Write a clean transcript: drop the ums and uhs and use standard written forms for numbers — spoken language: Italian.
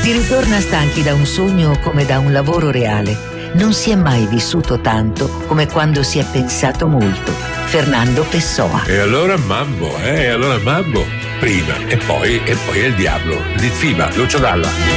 Si ritorna stanchi da un sogno come da un lavoro reale. Non si è mai vissuto tanto come quando si è pensato molto. Fernando Pessoa. E allora mambo, prima e poi è il diavolo. Di FIBA, Lucio Dalla.